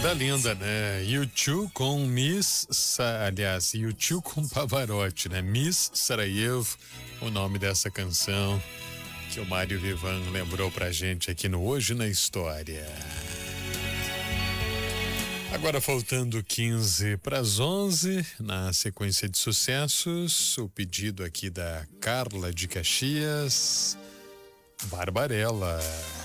Linda, linda, né? U2 com aliás, U2 com Pavarotti, né? Miss Sarajevo, o nome dessa canção que o Mário Vivan lembrou pra gente aqui no Hoje na História. Agora faltando 15 para as 11, na sequência de sucessos, o pedido aqui da Carla de Caxias, Barbarella.